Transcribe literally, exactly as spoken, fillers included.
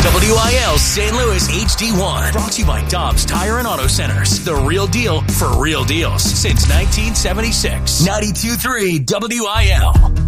W I L Saint Louis H D one. Brought to you by Dobbs Tire and Auto Centers. The real deal for real deals since nineteen seventy-six. ninety-two point three W I L.